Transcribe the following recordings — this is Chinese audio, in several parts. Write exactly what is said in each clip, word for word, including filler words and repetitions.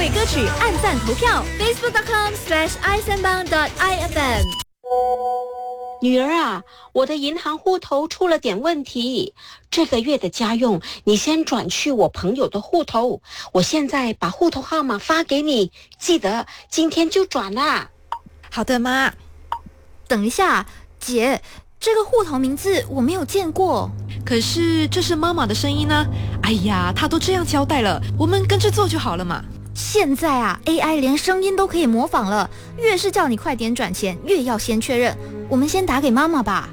对歌曲按赞投票 ，facebook dot com slash i sembang dot i f m。 女儿啊，我的银行户头出了点问题，这个月的家用你先转去我朋友的户头，我现在把户头号码发给你，记得今天就转啦。 好的，妈。 等一下，姐，这个户头名字我没有见过。 可是这是妈妈的声音呢。哎呀，她都这样交代了，我们跟着做就好了嘛。 现在啊 ，A I 连声音都可以模仿了，越是叫你快点转钱，越要先确认。我们先打给妈妈吧。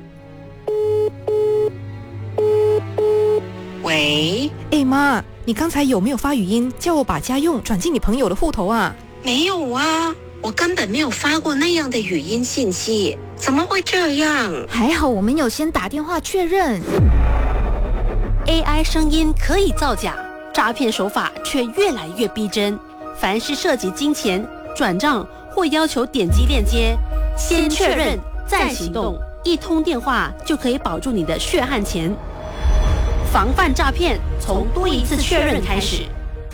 喂， 哎妈，你刚才有没有发语音叫我把家用转进你朋友的户头啊？ 没有啊，我根本没有发过那样的语音信息，怎么会这样？ 还好我们有先打电话确认。 A I 声音可以造假，诈骗手法却越来越逼真。凡是涉及金钱、转账或要求点击链接，先确认再行动，一通电话就可以保住你的血汗钱。防范诈骗，从多一次确认开始。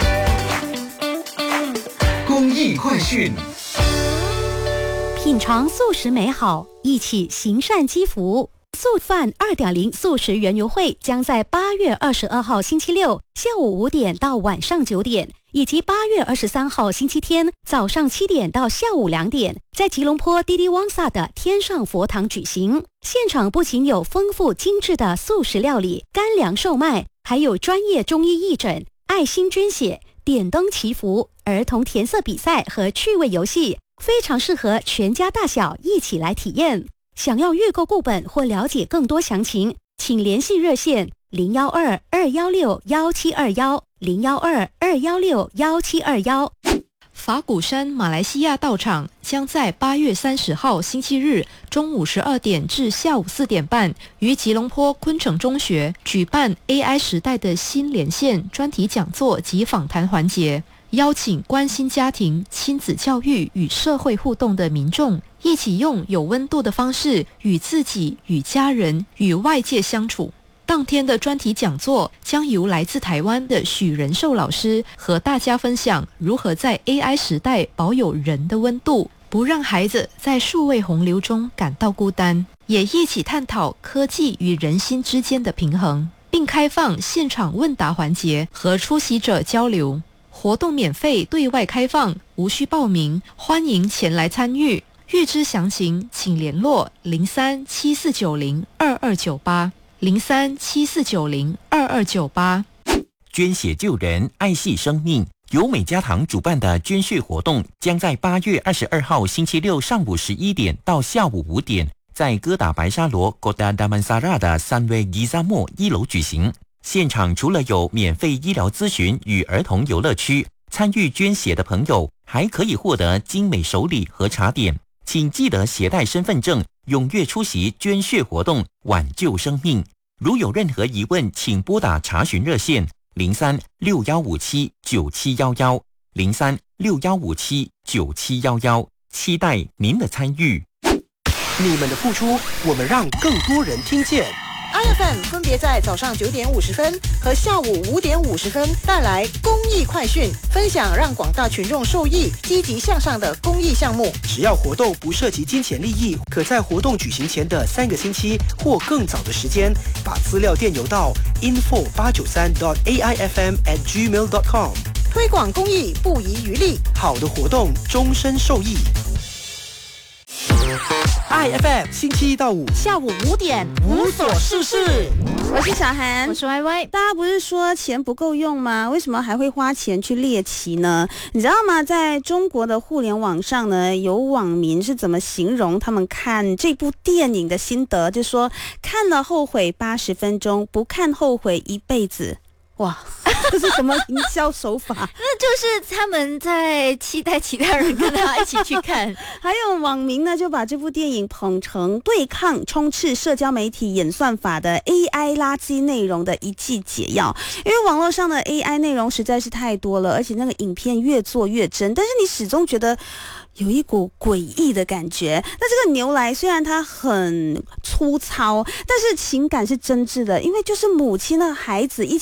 公益快讯， 品尝素食美好，一起行善积福。素饭 二点零 素食园游会将在八月二十二号星期六下午五点到晚上九点，以及八月二十三号星期天早上七点到下午两点，在吉隆坡滴滴旺萨的天上佛堂举行。现场不仅有丰富精致的素食料理、干粮售卖，还有专业中医义诊、爱心捐血、点灯祈福、儿童填色比赛和趣味游戏，非常适合全家大小一起来体验。想要预购顾本或了解更多详情，请联系热线零幺二二幺六幺七二幺零幺二二幺六幺七二幺。 法鼓山马来西亚道场将在八月三十号星期日中午十二点至下午四点半，于吉隆坡昆城中学举办 A I 时代的新连线专题讲座及访谈环节，邀请关心家庭、亲子教育与社会互动的民众，一起用有温度的方式与自己、与家人、与外界相处。当天的专题讲座将由来自台湾的许仁寿老师和大家分享如何在 A I 时代保有人的温度，不让孩子在数位洪流中感到孤单，也一起探讨科技与人心之间的平衡，并开放现场问答环节和出席者交流。活动免费对外开放，无需报名，欢迎前来参与。预知详情请联络零三七四九零二二九八零三七四九零二二九八。 捐血救人，爱惜生命。由美家堂主办的捐血活动将在八月二十二号星期六上午十一点到下午五点，在哥打白沙罗 Kota Damansara 的三位伊萨莫一楼举行。现场除了有免费医疗咨询与儿童游乐区，参与捐血的朋友还可以获得精美手礼和茶点。请记得携带身份证，踊跃出席捐血活动，挽救生命。如有任何疑问，请拨打查询热线零三六幺五七九七幺幺零三六幺五七九七幺幺，期待您的参与。 你们的付出，我们让更多人听见。I F M 分别在早上九点五十分和下午五点五十分带来公益快讯，分享让广大群众受益、积极向上的公益项目。只要活动不涉及金钱利益，可在活动举行前的三个星期或更早的时间，把资料电邮到 info 八九三 dot a i f m at gmail dot com， 推广公益不遗余力，好的活动终身受益。I F M 星期一到五下午五点无所事事。 我是小韩， 我是 Y Y。 大家不是说钱不够用吗？为什么还会花钱去猎奇呢？你知道吗？在中国的互联网上呢，有网民是怎么形容他们看这部电影的心得，就说看了后悔八十分钟，不看后悔一辈子。哇，这是什么营销手法？ 那就是他们在期待其他人跟他一起去看。 还有网民呢，就把这部电影捧成对抗充斥社交媒体演算法的 A I 垃圾内容的一剂解药。因为网络上的 A I 内容实在是太多了，而且那个影片越做越真，但是你始终觉得有一股诡异的感觉。那这个牛来虽然它很粗糙，但是情感是真挚的，因为就是母亲和孩子一起完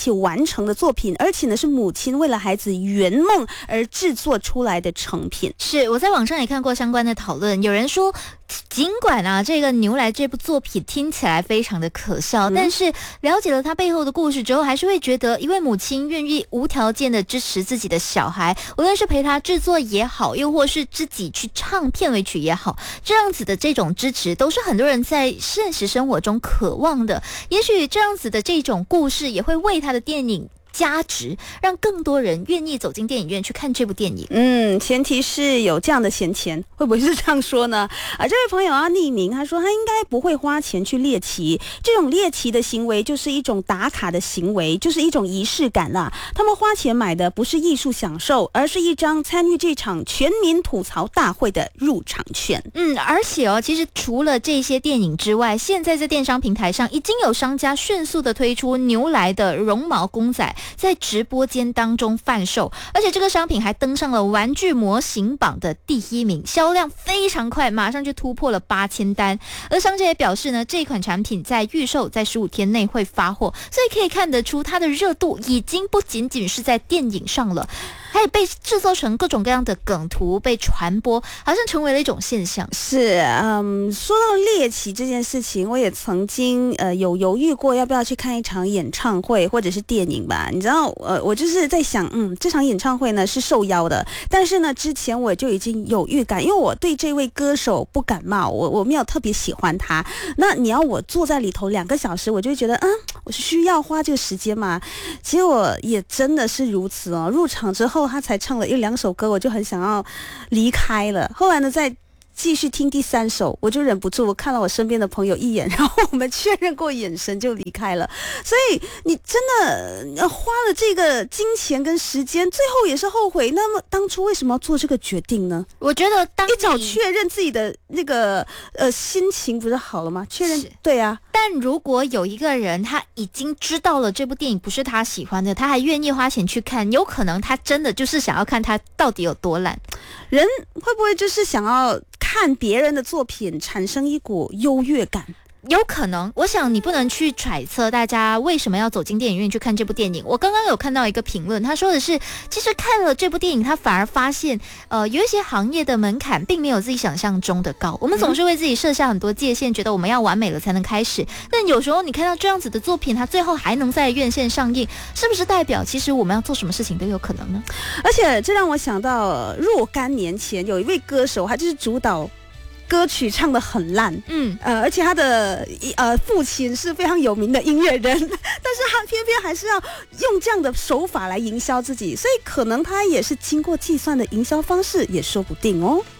成的作品，而且呢是母亲为了孩子圆梦而制作出来的成品。 是，我在网上也看过相关的讨论，有人说尽管啊这个牛来这部作品听起来非常的可笑、嗯、但是了解了它背后的故事之后，还是会觉得一位母亲愿意无条件的支持自己的小孩，无论是陪他制作也好，又或是自己去唱片尾曲也好，这样子的这种支持都是很多人在现实生活中渴望的。也许这样子的这种故事也会为他的电影加值，让更多人愿意走进电影院去看这部电影。 嗯，前提是有这样的闲钱，会不会是这样说呢？啊，这位朋友啊，匿名，他说他应该不会花钱去猎奇，这种猎奇的行为就是一种打卡的行为，就是一种仪式感啦。他们花钱买的不是艺术享受，而是一张参与这场全民吐槽大会的入场券。 嗯，而且哦，其实除了这些电影之外，现在在电商平台上已经有商家迅速的推出牛来的绒毛公仔，在直播间当中贩售，而且这个商品还登上了玩具模型榜的第一名，销量非常快，马上就突破了八千单。而商家也表示呢，这款产品在预售在十五天内会发货，所以可以看得出它的热度已经不仅仅是在电影上了，还被制作成各种各样的梗图被传播，好像成为了一种现象。 是，嗯，说到猎奇这件事情，我也曾经呃有犹豫过要不要去看一场演唱会或者是电影吧。你知道，呃，我就是在想，嗯，这场演唱会呢是受邀的，但是呢，之前我就已经有预感，因为我对这位歌手不感冒，我我没有特别喜欢他。那你要我坐在里头两个小时，我就会觉得，嗯，我是需要花这个时间嘛。结果也真的是如此哦。入场之后，他才唱了一两首歌，我就很想要离开了。后来呢，在继续听第三首，我就忍不住，我看了我身边的朋友一眼，然后我们确认过眼神就离开了。所以你真的花了这个金钱跟时间，最后也是后悔。那么当初为什么要做这个决定呢？ 我觉得当一早确认自己的那个呃心情不是好了吗？确认对啊。 但如果有一个人他已经知道了这部电影不是他喜欢的，他还愿意花钱去看，有可能他真的就是想要看他到底有多烂。 人会不会就是想要看别人的作品产生一股优越感？ 有可能，我想你不能去揣测大家为什么要走进电影院去看这部电影。我刚刚有看到一个评论，他说的是，其实看了这部电影，他反而发现，呃，有一些行业的门槛并没有自己想象中的高。我们总是为自己设下很多界限，觉得我们要完美了才能开始。但有时候你看到这样子的作品，它最后还能在院线上映，是不是代表其实我们要做什么事情都有可能呢？ 而且这让我想到，若干年前有一位歌手，他就是主导歌曲唱得很烂，嗯，呃，而且他的呃父亲是非常有名的音乐人，但是他偏偏还是要用这样的手法来营销自己，所以可能他也是经过计算的营销方式，也说不定哦。